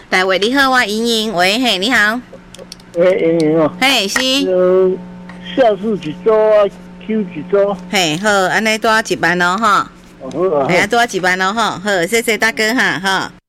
来喂，你好，我莹莹，喂，嘿，你好， 喂，莹莹哦， 嘿，是， 下次一组啊，Q 一组， 嘿，好，安尼多一万咯，哈， 好啊， 哎呀，多一万咯，哈，好，谢谢大哥哈，哈。